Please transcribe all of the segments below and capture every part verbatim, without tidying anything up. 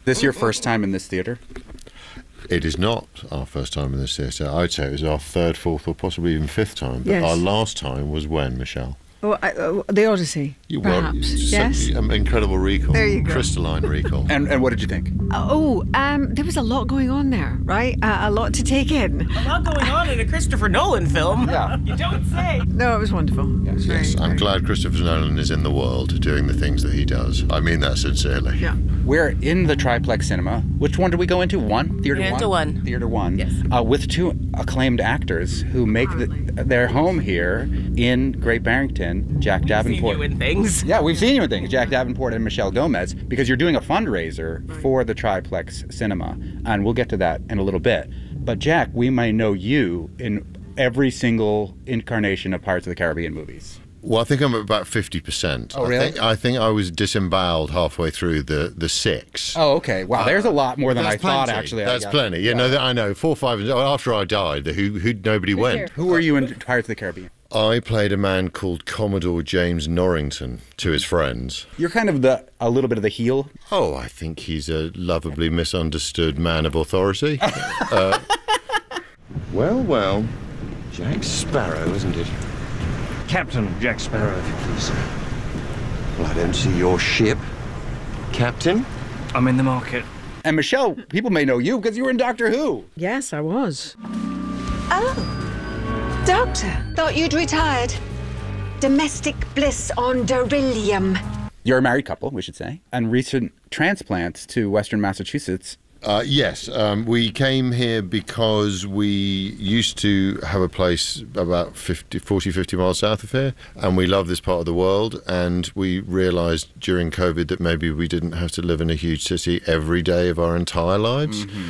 This your first time in this theatre? It is not our first time in this theatre. I'd say it was our third, fourth, or possibly even fifth time. But Yes. our last time was when, Michelle? Oh, I, uh, the Odyssey, You were perhaps. so- Yes? um, incredible recall. There you go. Crystalline recall. And and what did you think? Oh, um, there was a lot going on there, right? Uh, a lot to take in. A lot going on in a Christopher Nolan film. Yeah. You don't say. No, it was wonderful. It was very, Yes, I'm very- glad Christopher Nolan is in the world doing the things that he does. I mean that sincerely. Yeah. We're in the Triplex Cinema. Which one did we go into? One? Theater Yeah, one? into one. Theater one. Yes. Uh, with two acclaimed actors who make the, their home here in Great Barrington, Jack Seen Davenport. you in things. Yeah, we've seen you in things, Jack Davenport and Michelle Gomez, because you're doing a fundraiser for the Triplex Cinema, and we'll get to that in a little bit. But Jack, we might know you in every single incarnation of Pirates of the Caribbean movies. Well, I think I'm at about fifty percent. Oh, really? I think I, think I was disemboweled halfway through the, the six. Oh, okay. Wow, there's a lot more than I That's thought, plenty. actually. I That's guess. plenty. You know, that I know. Four, five, and after I died, the who, who nobody went. Who were you in Pirates of the Caribbean? I played a man called Commodore James Norrington to his friends. You're kind of the a little bit of the heel. Oh, I think he's a lovably misunderstood man of authority. uh, well, well, Jack Sparrow, isn't it? Captain Jack Sparrow, if you please, sir. Well, I don't see your ship, Captain. I'm in the market. And Michelle, people may know you because you were in Doctor Who. Yes, I was. Oh, Doctor, thought you'd retired. Domestic bliss on Beryllium. You're a married couple, we should say, and recent transplants to Western Massachusetts. Uh, yes, um, we came here because we used to have a place about fifty, forty, fifty miles south of here, and we love this part of the world, and we realised during COVID that maybe we didn't have to live in a huge city every day of our entire lives. Mm-hmm.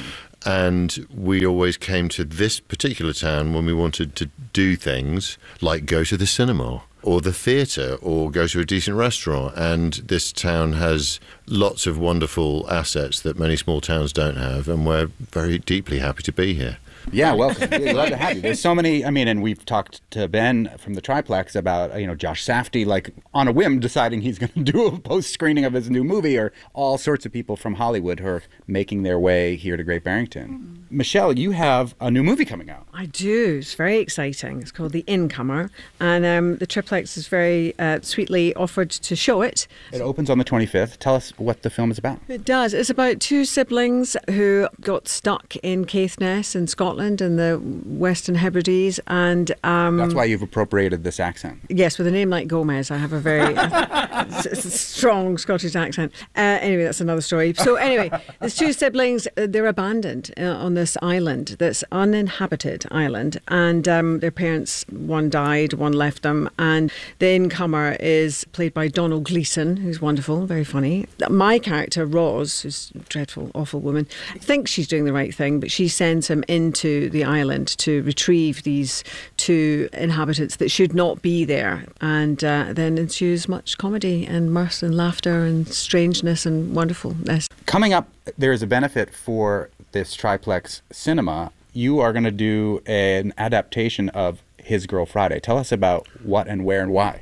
And we always came to this particular town when we wanted to do things like go to the cinema or the theatre or go to a decent restaurant. And this town has lots of wonderful assets that many small towns don't have, and we're very deeply happy to be here. Yeah, welcome. We're glad to have you. There's so many, I mean, and we've talked to Ben from the Triplex about, you know, Josh Safdie, like, on a whim, deciding he's going to do a post-screening of his new movie, or all sorts of people from Hollywood who are making their way here to Great Barrington. Mm. Michelle, you have a new movie coming out. I do. It's very exciting. It's called The Incomer, and um, the Triplex has very uh, sweetly offered to show it. It opens on the twenty-fifth. Tell us what the film is about. It does. It's about two siblings who got stuck in Caithness in Scotland in the Western Hebrides, and um, that's why you've appropriated this accent. Yes, with a name like Gomez, I have a very uh, s- s- strong Scottish accent. Uh, anyway, that's another story. So anyway, there's two siblings. Uh, they're abandoned uh, on this island that's uninhabited island, and um, their parents, one died, one left them, and the incomer is played by Donald Gleeson, who's wonderful, very funny. My character, Roz, who's a dreadful, awful woman, thinks she's doing the right thing, but she sends him into the island to retrieve these two inhabitants that should not be there, and uh, then ensues much comedy and mirth and laughter and strangeness and wonderfulness. Coming up, there is a benefit for this Triplex Cinema. You are going to do an adaptation of His Girl Friday. Tell us about what and where and why.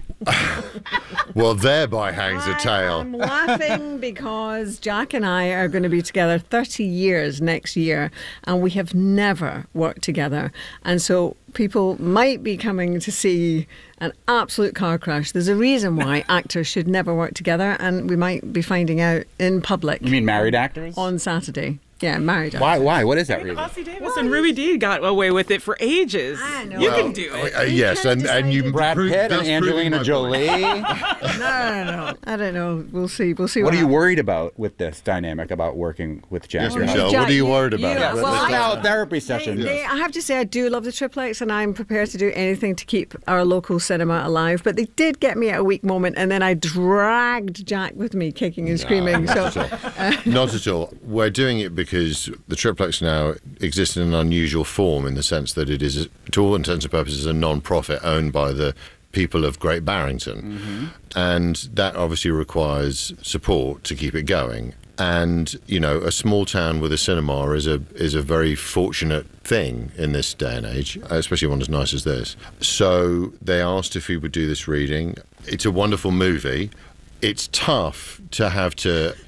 Well, thereby hangs a tale. I'm laughing because Jack and I are going to be together thirty years next year, and we have never worked together. And so people might be coming to see an absolute car crash. There's a reason why actors should never work together, and we might be finding out in public. You mean married actors? On Saturday. Yeah, married actors. Why? Why? What is that reason? Ossie Davis and Ruby Dee got away with it for ages. I know. You Well, can do it. Uh, yes, and, and you Brad pro- Pitt thus and proving Angelina my Jolie. No, no, no. I don't know. We'll see. We'll see. What What, are you happens. worried about with this dynamic about working with Jack? Yes, Your Michelle, husband? what are you Jack, worried you- about? you- Let's- well, let's I- talk now about a therapy session. They- they- I have to say, I do love the Triplex, and I'm prepared to do anything to keep our local cinema alive. But they did get me at a weak moment, and then I dragged Jack with me, kicking and screaming. Not So, at all. Not at all. We're doing it because the Triplex now exists in an unusual form, in the sense that it is, to all intents and purposes, a non-profit owned by the people of Great Barrington. Mm-hmm. And that obviously requires support to keep it going. And, you know, a small town with a cinema is a is a very fortunate thing in this day and age, especially one as nice as this. So they asked if we would do this reading. It's a wonderful movie. It's tough to have to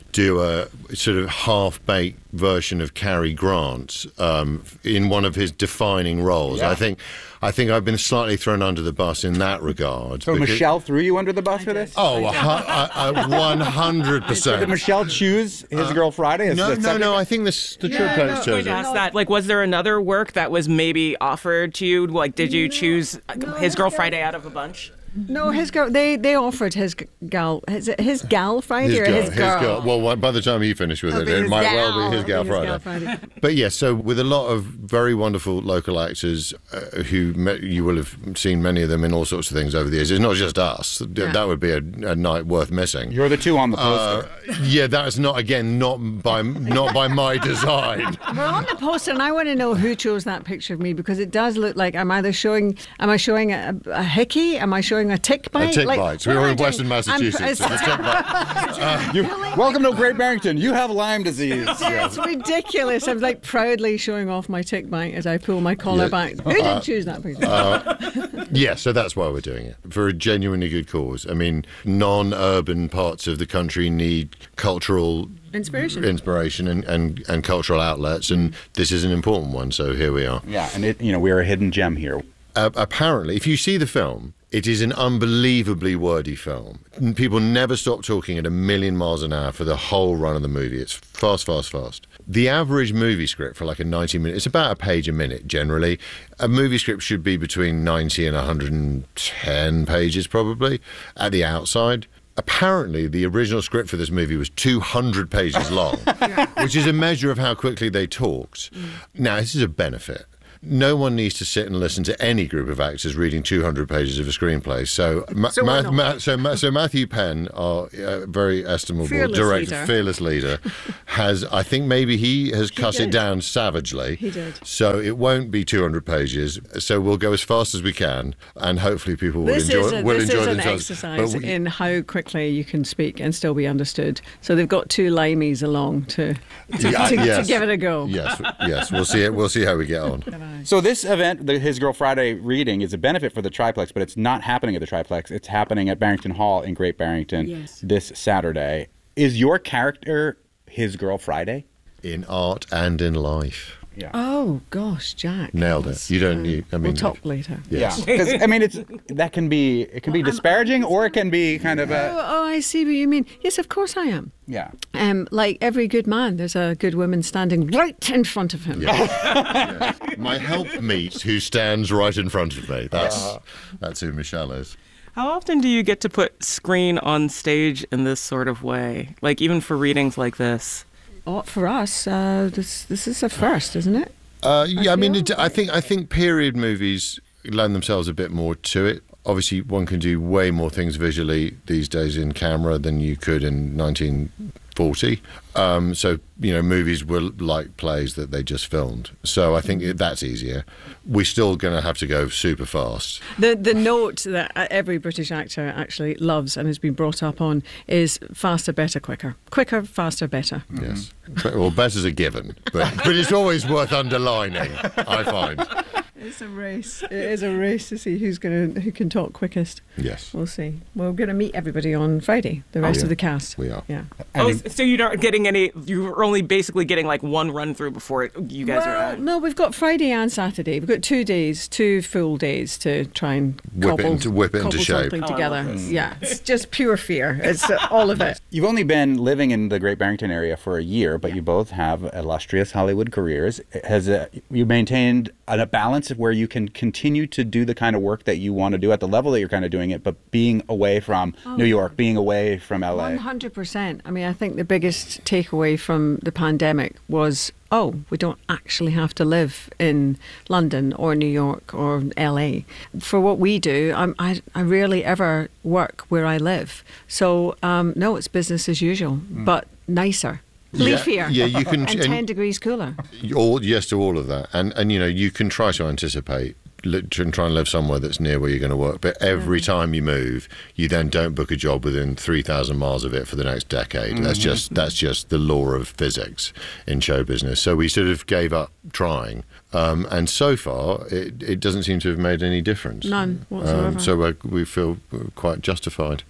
do a sort of half-baked version of Cary Grant um, in one of his defining roles. Yeah. I think I think I've been slightly thrown under the bus in that regard. So because- Michelle threw you under the bus for this? Oh, a hu- a- a one hundred Did percent. Michelle choose His Girl Friday? as No, the no, subject? no. I think this the Yeah, true no, place no, chose I'd it. ask that. Like, was there another work that was maybe offered to you? Like, did you choose His Girl Friday out of a bunch? No, his girl. They they offered his g- gal. Is it his gal Friday His or girl, his girl? Well, one- by the time he finished with Oh, it, but it his might gal. well be his gal His Friday. gal Friday. But yes, so with a lot of very wonderful local actors uh, who met, you will have seen many of them in all sorts of things over the years. It's not just us. Th- Yeah. That would be a, a night worth missing. You're the two on the poster. Uh, yeah, that's not again not by not by my design. We're on the poster, and I want to know who chose that picture of me because it does look like I'm either showing. Am I showing a, a hickey? Am I showing a tick bite? A tick Like, bite. what We am were I in doing? Western I'm- Massachusetts. it's- and a tick bite. You, welcome to Great Barrington. You have Lyme disease. Yeah, it's ridiculous. I'm like proudly showing off my tick bite as I pull my collar Yeah. back. Who did choose that picture? Yeah, so that's why we're doing it for a genuinely good cause. I mean, non-urban parts of the country need cultural Inspiration. inspiration and, and, and cultural outlets, and this is an important one. So here we are. Yeah, and it, you know, we're a hidden gem here. Uh, apparently, if you see the film, it is an unbelievably wordy film. People never stop talking at a million miles an hour for the whole run of the movie. It's fast, fast, fast. The average movie script for like a ninety minute, it's about a page a minute generally. A movie script should be between ninety and one hundred ten pages probably at the outside. Apparently, the original script for this movie was two hundred pages long, which is a measure of how quickly they talked. Now, this is a benefit. No one needs to sit and listen to any group of actors reading two hundred pages of a screenplay. So, Ma- So we're Ma- not. Ma- so, Ma- so Matthew Penn, our uh, very estimable Fearless director, leader. fearless leader, has, I think maybe he has cut it did. down savagely. He did. So it won't be two hundred pages. So we'll go as fast as we can, and hopefully people will This enjoy, is, a, will this enjoy is an themselves. exercise But we- in how quickly you can speak and still be understood. So they've got two limeys along to to, Yeah, to, yes. to give it a go. Yes, yes, we'll see it. We'll see how we get on. So this event, the His Girl Friday reading, is a benefit for the Triplex, but it's not happening at the Triplex. It's happening at Barrington Hall in Great Barrington Yes. this Saturday. Is your character His Girl Friday? In art and in life, Yeah. Oh gosh, Jack. nailed it. You don't need. I mean, We'll talk later. yes. Yeah, because I mean, it's that can be it can be disparaging, or it can be kind of Oh, a oh, I see what you mean. Yes, of course I am. yeah. Um, like every good man, there's a good woman standing right in front of him. Yeah. My helpmeet who stands right in front of me. That's that's who Michelle is. How often do you get to put screen on stage in this sort of way? Like, even for readings like this? Oh, for us, uh, this this is a first, isn't it? Uh, yeah, I, mean, feel it, I think I think period movies lend themselves a bit more to it. Obviously, one can do way more things visually these days in camera than you could in nineteen forty. Um, so, you know, movies were like plays that they just filmed. So I think it, that's easier. We're still going to have to go super fast. The the note that every British actor actually loves and has been brought up on is faster, better, quicker. Quicker, faster, better. Yes. Well, better's a given, but, but it's always worth underlining, I find. It's a race. It is a race to see who's going to who can talk quickest. Yes. We'll see. We're going to meet everybody on Friday. The rest yeah. of the cast. We are. Yeah. Oh, so you're not getting any, you're only basically getting like one run through before it, you guys are Well, out. no, we've got Friday and Saturday. We've got two days, two full days to try and Whip it cobble, into- whip it into cobble shape. something Oh, I together. love this. Yeah, it's just pure fear. It's uh, all of it. You've only been living in the Great Barrington area for a year, but you both have illustrious Hollywood careers. Has uh, you maintained a balance of where you can continue to do the kind of work that you want to do at the level that you're kind of doing it, but being away from New York, being away from L A? One hundred percent. I mean, I think the biggest takeaway from the pandemic was, oh, we don't actually have to live in London or New York or L A. For what we do, I'm, I I rarely ever work where I live. So um, no, it's business as usual, but nicer. Yeah, Leafier. yeah, you can- and and- ten degrees cooler. All, yes to all of that. And, and, you know, you can try to anticipate li- and try and live somewhere that's near where you're going to work. But every time you move, you then don't book a job within three thousand miles of it for the next decade. That's just that's just the law of physics in show business. So we sort of gave up trying. Um, and so far, it, it doesn't seem to have made any difference. None whatsoever. Um, so we're, we feel quite justified.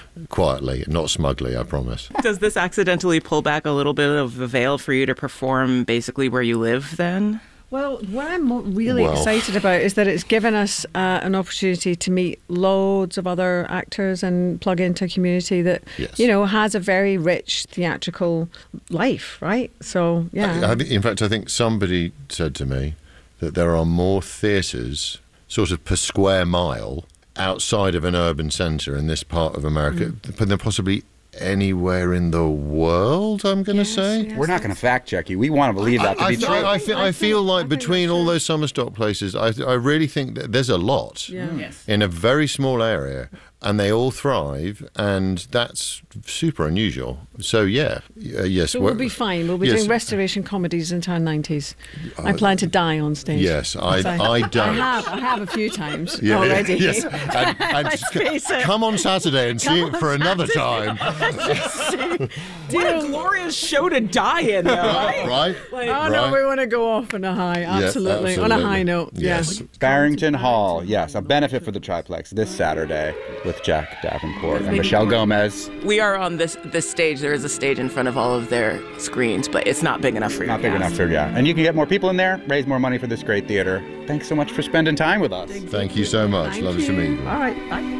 quietly, not smugly, I promise. Does this accidentally pull back a little bit of the veil for you to perform basically where you live then? Well, what I'm mo- really Well. excited about is that it's given us uh, an opportunity to meet loads of other actors and plug into a community that, Yes. you know, has a very rich theatrical life, right? So, yeah. I, I, in fact, I think somebody said to me that there are more theatres sort of per square mile outside of an urban centre in this part of America Mm. than there possibly anywhere in the world, I'm going to Yes, say. yes. We're not going to fact check you. We want to believe that to I, be fe- true. I, I, feel, I feel like between all those summer stock places, I, I really think that there's a lot Yeah. Yes. in a very small area, and they all thrive, and that's super unusual. So, yeah, uh, yes. So we're- we'll be fine. We'll be yes. doing restoration comedies into our nineties. I plan to die on stage. Yes, I, So I don't. I have. I have a few times Yeah, already. Yes. And, and Let's face it. come on Saturday and see it on for another time. What a glorious show to die in, though, right? Right? Oh no, Right. we want to go off on a high. Absolutely, on a absolutely. high note. Yes. Yeah. Barrington Hall, yes, a benefit for the Triplex this Saturday with Jack Davenport and Michelle Gomez. We are on this this stage. There is a stage in front of all of their screens, but it's not big enough for your Not big cast. enough for, yeah. And you can get more people in there, raise more money for this great theater. Thanks so much for spending time with us. Thank you so much. Thank Lovely to you. meet you. All right. Bye.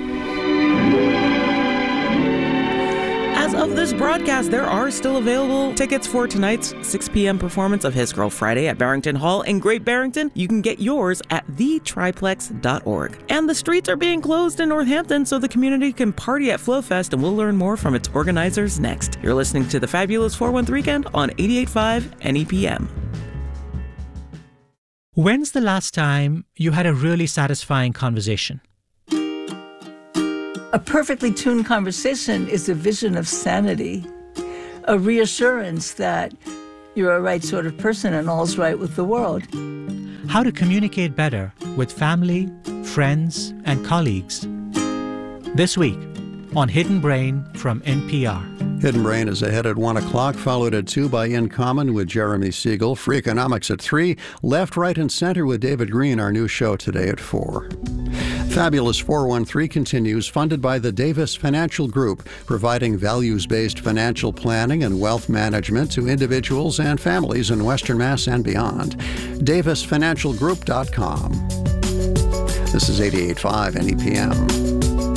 As of this broadcast, there are still available tickets for tonight's six p.m. performance of His Girl Friday at Barrington Hall in Great Barrington. You can get yours at the triplex dot org. And the streets are being closed in Northampton so the community can party at FlowFest, and we'll learn more from its organizers next. You're listening to the Fabulous four one three Weekend on eighty-eight point five N E P M. When's the last time you had a really satisfying conversation? A perfectly tuned conversation is a vision of sanity, a reassurance that you're a right sort of person and all's right with the world. How to communicate better with family, friends, and colleagues. This week on Hidden Brain from N P R. Hidden Brain is ahead at one o'clock, followed at two by In Common with Jeremy Siegel. Free Economics at three. Left, Right, and Center with David Green, our new show today at four. Fabulous four one three continues, funded by the Davis Financial Group, providing values-based financial planning and wealth management to individuals and families in Western Mass and beyond. davis financial group dot com. This is eighty-eight point five N E P M.